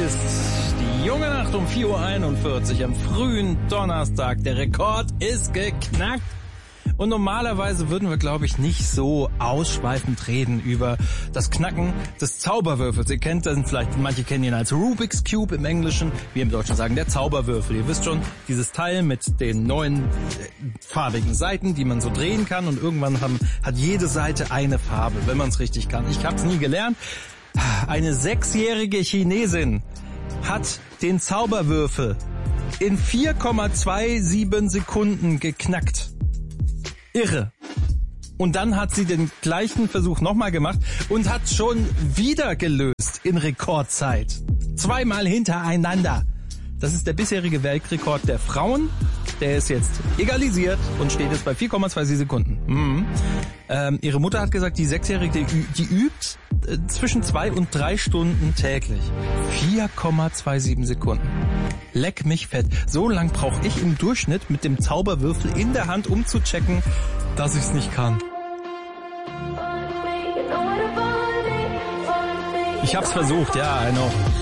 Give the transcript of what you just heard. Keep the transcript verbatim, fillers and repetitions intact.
ist die junge Nacht um vier Uhr einundvierzig am frühen Donnerstag. Der Rekord ist geknackt. Und normalerweise würden wir, glaube ich, nicht so ausschweifend reden über das Knacken des Zauberwürfels. Ihr kennt das vielleicht, manche kennen ihn als Rubik's Cube im Englischen. Wir im Deutschen sagen der Zauberwürfel. Ihr wisst schon, dieses Teil mit den neuen äh, farbigen Seiten, die man so drehen kann. Und irgendwann haben, hat jede Seite eine Farbe, wenn man es richtig kann. Ich habe es nie gelernt. Eine sechsjährige Chinesin hat den Zauberwürfel in vier Komma siebenundzwanzig Sekunden geknackt. Irre. Und dann hat sie den gleichen Versuch nochmal gemacht und hat schon wieder gelöst in Rekordzeit. Zweimal hintereinander. Das ist der bisherige Weltrekord der Frauen. Der ist jetzt egalisiert und steht jetzt bei vier Komma siebenundzwanzig Sekunden. Mhm. Ähm, ihre Mutter hat gesagt, die Sechsjährige, die, die übt äh, zwischen zwei und drei Stunden täglich. vier Komma siebenundzwanzig Sekunden. Leck mich fett. So lang brauche ich im Durchschnitt mit dem Zauberwürfel in der Hand, um zu checken, dass ich's nicht kann. Ich hab's versucht, ja, I know.